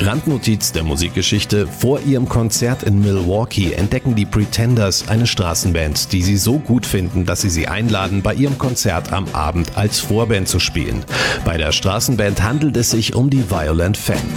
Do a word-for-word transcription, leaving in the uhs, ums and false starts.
Randnotiz der Musikgeschichte: Vor ihrem Konzert in Milwaukee entdecken die Pretenders eine Straßenband, die sie so gut finden, dass sie sie einladen, bei ihrem Konzert am Abend als Vorband zu spielen. Bei der Straßenband handelt es sich um die Violent Femmes.